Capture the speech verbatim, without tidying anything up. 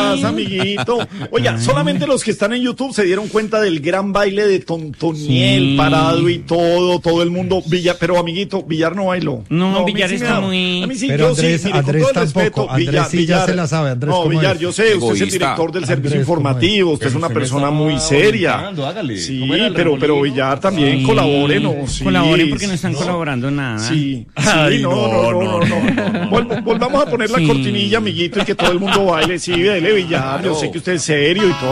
pasa, amiguito? Oiga, solamente los que están en YouTube se dieron cuenta del gran baile de Tontoniel, Sí. parado y todo, todo el mundo. Villar, pero amiguito, Villar no bailó. No, a mí Villar sí me está da- muy- A mí sí, Pero yo Andrés- sí, mire, Andrés con todo el tampoco. respeto, Andrés Villar, sí ya Villar. se la sabe. Andrés, no, ¿cómo Villar, es? yo sé, usted es el Egoísta. director del servicio Andrés, ¿cómo es? informativo, usted es Pero una usted me persona estaba muy seria. orientando, hágale. Sí, ¿Cómo era el pero, pero remolino? Villar también Sí. colabórenos. Sí, Colaboren porque no están sí. colaborando nada. Sí, Ay, sí, no, no, no, no, no. Vol- Volvamos a poner la Sí. cortinilla, amiguito, y que todo el mundo baile. Sí, dele, Villar, yo sé que usted es serio y todo.